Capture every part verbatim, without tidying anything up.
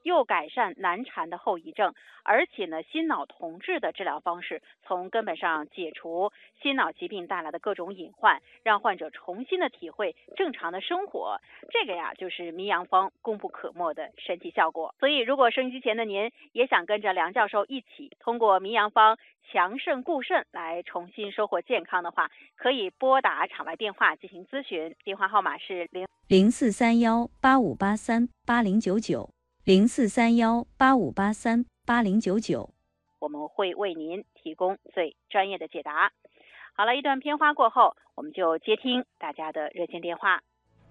又改善难缠的后遗症，而且呢，心脑同治的治疗方式从根本上解除心脑疾病带来的各种隐患，让患者重新的体会正常的生活。这个呀，就是迷阳方功不可没的神奇效果。所以，如果收音机前的您也想跟着梁教授一起通过迷阳方强肾固肾来重新收获健康的话，可以拨打场外电话进行咨询，电话号码是零零四三幺八五八三八零九九零四三幺八五八三八零九九， 我们会为您提供最专业的解答。好了，一段片花过后，我们就接听大家的热线电话。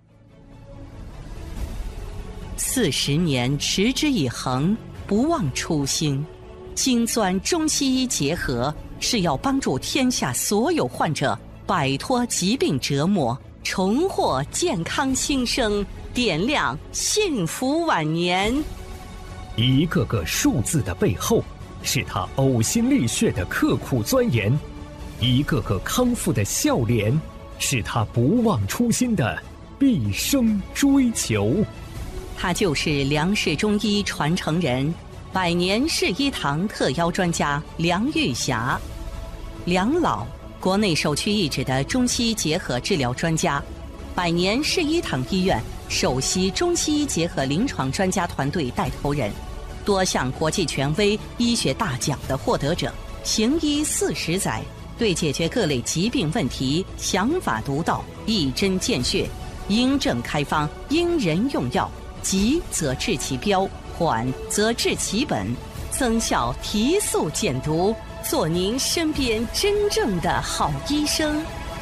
四十年持之以恒，不忘初心。精钻中西医结合，是要帮助天下所有患者摆脱疾病折磨，重获健康新生，点亮幸福晚年。 一个个数字的背后，是他呕心沥血的刻苦钻研；一个个康复的笑脸，是他不忘初心的毕生追求。 他就是梁氏中医传承人，百年世医堂特邀专家梁玉霞。梁老，国内首屈一指的中西医结合治疗专家，百年世医堂医院首席中西医结合临床专家团队带头人，多项国际权威医学大奖的获得者，行医四十载，对解决各类疾病问题想法独到，一针见血，因症开方，因人用药，急则治其标，缓则治其本，增效提速减毒，做您身边真正的好医生。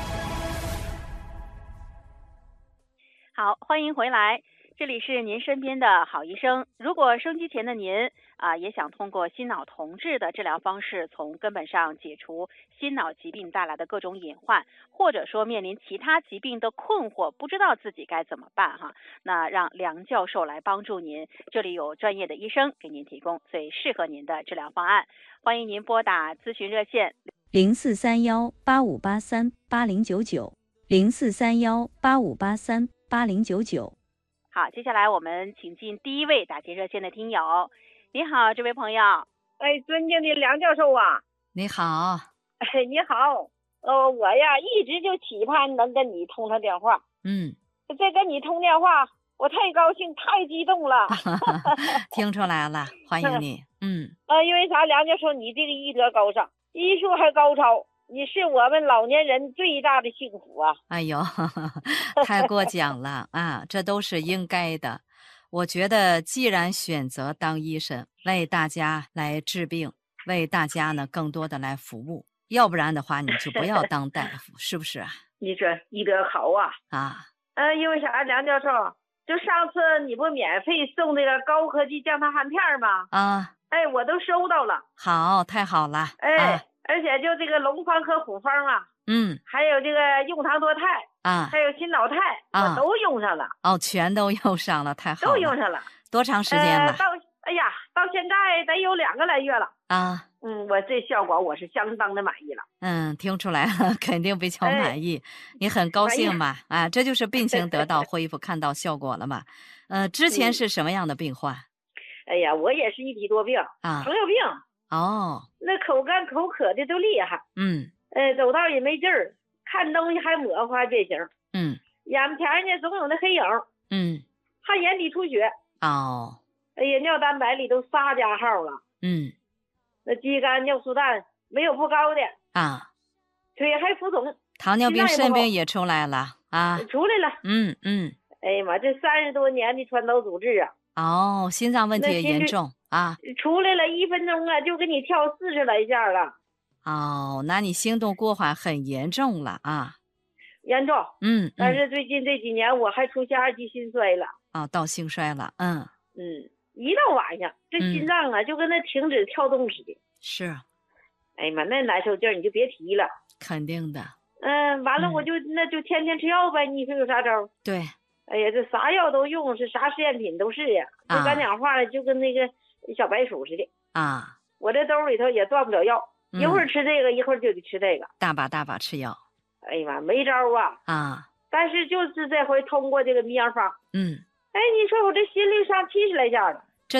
好，欢迎回来，这里是您身边的好医生。如果收机前的您啊、呃，也想通过心脑同治的治疗方式，从根本上解除心脑疾病带来的各种隐患，或者说面临其他疾病的困惑，不知道自己该怎么办哈，那让梁教授来帮助您，这里有专业的医生给您提供最适合您的治疗方案。欢迎您拨打咨询热线零四三幺八五八三八零九九零四三幺八五八三八零九九。 好，接下来我们请进第一位打进热线的听友。你好，这位朋友。 哎，尊敬的梁教授啊。 你好。 哎，你好。呃，我呀一直就期盼能跟你通通电话。 嗯。 再跟你通电话，我太高兴，太激动了。 听出来了，欢迎你。嗯。 呃，因为啥？梁教授，你这个医德高尚，医术还高超。你是我们老年人最大的幸福啊！ 哎呦，太过奖了啊！这都是应该的。我觉得，既然选择当医生，为大家来治病，为大家呢更多的来服务，要不然的话，你就不要当大夫，是不是啊？ 你说医德好啊！ 啊， 呃，因为啥？梁教授，就上次你不免费送那个高科技降糖含片吗？ 啊， 哎，我都收到了。 好，太好了。 哎。 啊， 而且就这个龙方和虎方啊， 嗯， 还有这个用糖多肽啊， 还有新老肽，啊，我都用上了。 哦，全都用上了，太好了。 都用上了。 多长时间了？ 呃、到哎呀，到现在得有两个来月了。 啊， 嗯，我这效果我是相当的满意了。 嗯，听出来了，肯定比较满意。哎、你很高兴嘛？啊，这就是病情得到恢复，看到效果了嘛？呃，之前是什么样的病患？ 嗯、哎呀，我也是一体多病啊，糖尿病。 哦， 那口干口渴的都厉害， 嗯， 呃，走道也没劲儿，看东西还模糊还变形， 嗯， 眼前呢总有那黑影， 嗯， 还眼底出血， 哦， 哎呀，尿蛋白里都仨加号了， 嗯， 那肌酐尿素氮没有不高的啊， 腿还浮肿， 糖尿病肾病也出来了啊， 出来了， 嗯嗯， 哎呀妈，这三十多年的传导阻滞啊， 哦，心脏问题也严重啊， 出来了一分钟啊就给你跳四十来下了。 哦，那你心动过缓很严重了啊， 严重， 嗯，嗯但是最近这几年我还出现二级心衰了， 啊、哦，到心衰了，嗯嗯，一到晚上这心脏啊、嗯、就跟那停止跳动似的， 是， 哎呀妈，那难受劲儿你就别提了， 肯定的， 嗯，完了我就、嗯、那就天天吃药呗，你说有啥招？ 对， 哎呀，这啥药都用，是啥实验品都是呀，这咱讲话就跟那个小白鼠似的啊， 我这兜里头也断不了药。一会儿吃这个，一会儿就得吃这个， 大把大把吃药。 哎呀妈，没招啊！ 啊！ 但是就是这回通过这个迷药方， 嗯， 哎，你说我这心率上七十来下了。